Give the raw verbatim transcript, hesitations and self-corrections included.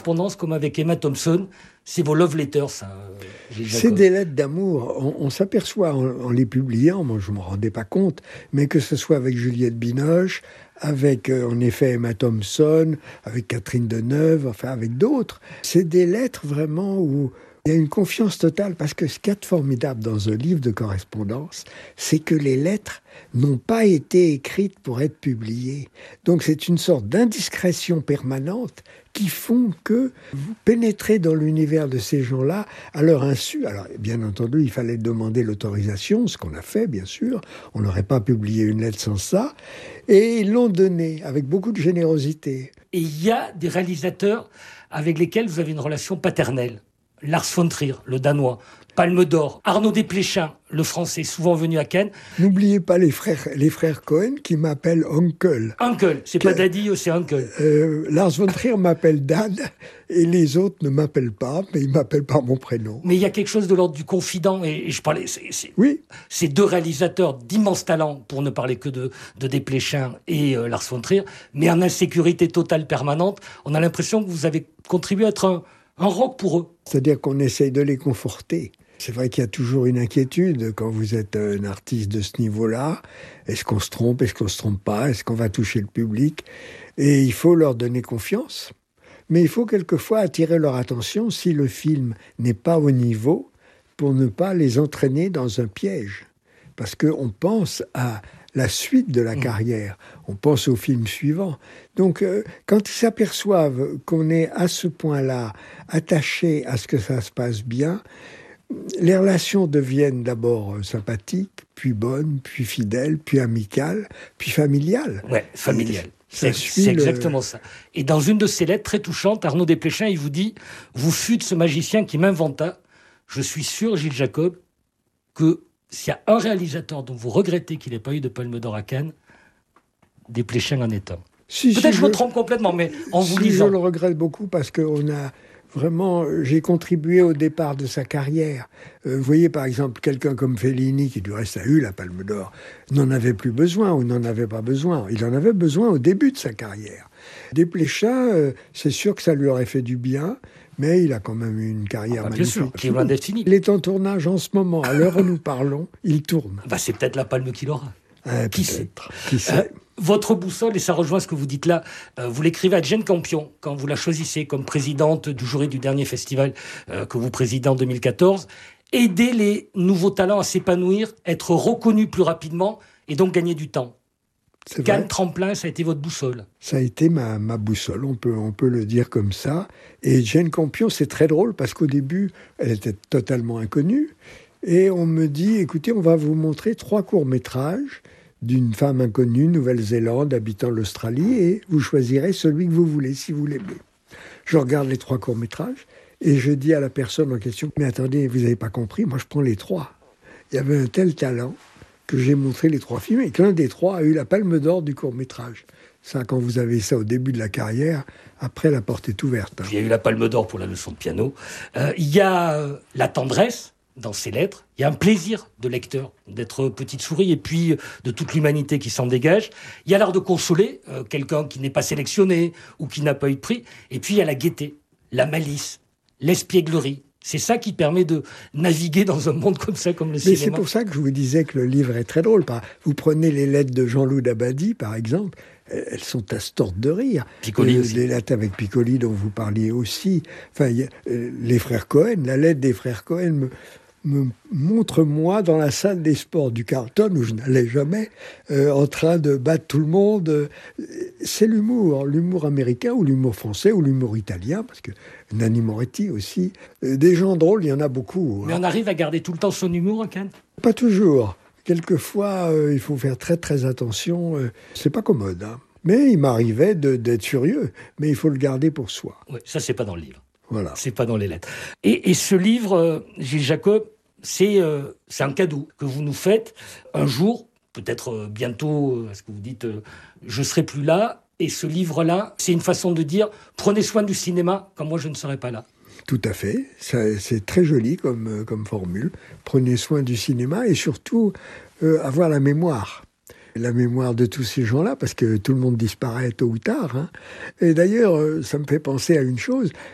correspondance comme avec Emma Thompson. C'est vos love letters, ça, Gilles Jacob. C'est des lettres d'amour. On, on s'aperçoit en, en les publiant, moi je ne me rendais pas compte, mais que ce soit avec Juliette Binoche, avec euh, en effet Emma Thompson, avec Catherine Deneuve, enfin avec d'autres. C'est des lettres vraiment où il y a une confiance totale, parce que ce qu'il y a de formidable dans un livre de correspondance, c'est que les lettres n'ont pas été écrites pour être publiées. Donc c'est une sorte d'indiscrétion permanente qui font que vous pénétrez dans l'univers de ces gens-là à leur insu. Alors bien entendu, il fallait demander l'autorisation, ce qu'on a fait bien sûr. On n'aurait pas publié une lettre sans ça. Et ils l'ont donné avec beaucoup de générosité. Et il y a des réalisateurs avec lesquels vous avez une relation paternelle. Lars von Trier, le Danois, Palme d'Or. Arnaud Desplechin, le Français, souvent venu à Cannes. N'oubliez pas les frères, les frères Cohen qui m'appellent Uncle. Uncle, c'est que, pas Daddy, c'est Uncle. Euh, Lars von Trier m'appelle Dad et les autres ne m'appellent pas, mais ils m'appellent par mon prénom. Mais il y a quelque chose de l'ordre du confident, et, et je parlais... C'est, c'est, oui. Ces deux réalisateurs d'immense talent, pour ne parler que de, de Desplechin et euh, Lars von Trier, mais en insécurité totale permanente, on a l'impression que vous avez contribué à être un... un roc pour eux. C'est-à-dire qu'on essaye de les conforter. C'est vrai qu'il y a toujours une inquiétude quand vous êtes un artiste de ce niveau-là. Est-ce qu'on se trompe? Est-ce qu'on ne se trompe pas? Est-ce qu'on va toucher le public? Et il faut leur donner confiance. Mais il faut quelquefois attirer leur attention si le film n'est pas au niveau pour ne pas les entraîner dans un piège. Parce qu'on pense à la suite de la carrière. On pense au film suivant. Donc, euh, quand ils s'aperçoivent qu'on est à ce point-là attaché à ce que ça se passe bien, les relations deviennent d'abord sympathiques, puis bonnes, puis fidèles, puis amicales, puis familiales. Ouais, familiales. C'est, c'est exactement le... ça. Et dans une de ses lettres très touchantes, Arnaud Desplechin, il vous dit « Vous fûtes ce magicien qui m'inventa. Je suis sûr, Gilles Jacob, que s'il y a un réalisateur dont vous regrettez qu'il n'ait pas eu de Palme d'Or à Cannes, Desplechin en est un. Si, Peut-être si je me je... trompe complètement, mais en si vous lisant... Je le regrette beaucoup parce qu'on a... Vraiment, j'ai contribué au départ de sa carrière. Euh, vous voyez, par exemple, quelqu'un comme Fellini, qui du reste a eu la Palme d'Or, n'en avait plus besoin ou n'en avait pas besoin. Il en avait besoin au début de sa carrière. Desplechin, euh, c'est sûr que ça lui aurait fait du bien, mais il a quand même eu une carrière ah bah magnifique. Bien sûr, qui est loin d'être finie. Il est en tournage en ce moment. À l'heure où nous parlons, il tourne. Bah, c'est peut-être la palme qu'il aura. Euh, qui sait, qui sait. Euh, Votre boussole, et ça rejoint ce que vous dites là, euh, vous l'écrivez à Jane Campion, quand vous la choisissez comme présidente du jury du dernier festival euh, que vous présidez en deux mille quatorze. Aider les nouveaux talents à s'épanouir, être reconnus plus rapidement et donc gagner du temps. C'est Cannes vrai. Tremplin, ça a été votre boussole. Ça a été ma, ma boussole, on peut, on peut le dire comme ça. Et Jane Campion, c'est très drôle parce qu'au début, elle était totalement inconnue. Et on me dit, écoutez, on va vous montrer trois courts-métrages d'une femme inconnue, Nouvelle-Zélande, habitant l'Australie, et vous choisirez celui que vous voulez, si vous l'aimez. Je regarde les trois courts-métrages, et je dis à la personne en question, mais attendez, vous n'avez pas compris, moi je prends les trois. Il y avait un tel talent que j'ai montré les trois films, et qu'un des trois a eu la Palme d'Or du court-métrage. Ça, quand vous avez ça au début de la carrière, après la porte est ouverte. Hein. Il y a eu la Palme d'Or pour la leçon de piano. Euh, il y a euh, la tendresse dans ces lettres. Il y a un plaisir de lecteur d'être petite souris et puis euh, de toute l'humanité qui s'en dégage. Il y a l'art de consoler euh, quelqu'un qui n'est pas sélectionné ou qui n'a pas eu de prix. Et puis il y a la gaieté, la malice, l'espièglerie. C'est ça qui permet de naviguer dans un monde comme ça, comme le Mais cinéma. c'est pour ça que je vous disais que le livre est très drôle. Vous prenez les lettres de Jean-Loup Dabadi, par exemple, elles sont à se tordre de rire. Piccoli euh, aussi. Les lettres avec Piccoli dont vous parliez aussi. Enfin, y a, euh, les frères Cohen, la lettre des frères Cohen me, me montre moi dans la salle des sports du Carlton, où je n'allais jamais, euh, en train de battre tout le monde. C'est l'humour, l'humour américain ou l'humour français ou l'humour italien, parce que Nanni Moretti aussi. Euh, des gens drôles, il y en a beaucoup. Mais hein. on arrive à garder tout le temps son humour, hein, Cannes ? Pas toujours. Quelquefois, euh, il faut faire très très attention. Euh, c'est pas commode. Hein. Mais il m'arrivait de, d'être furieux. Mais il faut le garder pour soi. Oui, ça, c'est pas dans le livre. Voilà. C'est pas dans les lettres. Et, et ce livre, euh, Gilles Jacob, c'est, euh, c'est un cadeau que vous nous faites un jour, peut-être euh, bientôt, parce que vous dites euh, « je serai plus là ». Et ce livre-là, c'est une façon de dire « prenez soin du cinéma quand moi je ne serai pas là ». Tout à fait. Ça, c'est très joli comme, comme formule. Prenez soin du cinéma et surtout euh, avoir la mémoire. La mémoire de tous ces gens-là, parce que tout le monde disparaît tôt ou tard. Hein. Et d'ailleurs, euh, ça me fait penser à une chose.